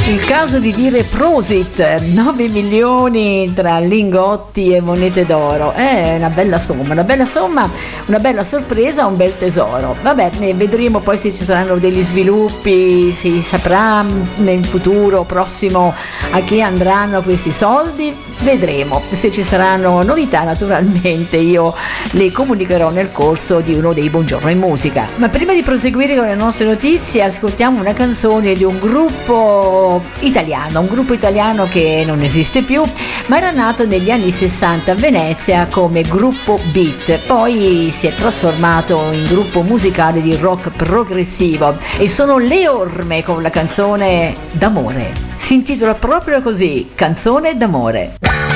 Il caso di dire prosit, 9 milioni tra lingotti e monete d'oro, è una bella somma, una bella sorpresa, un bel tesoro. Vabbè, vedremo poi se ci saranno degli sviluppi, si saprà nel futuro prossimo a chi andranno questi soldi, vedremo. Se ci saranno novità, naturalmente io le comunicherò nel corso di uno dei Buongiorno in Musica. Ma prima di proseguire con le nostre notizie, ascoltiamo una canzone di un gruppo italiano che non esiste più, ma era nato negli anni 60 a Venezia come gruppo Beat, poi si è trasformato in gruppo musicale di rock progressivo e sono Le Orme con la canzone D'amore. Si intitola proprio così, Canzone d'amore.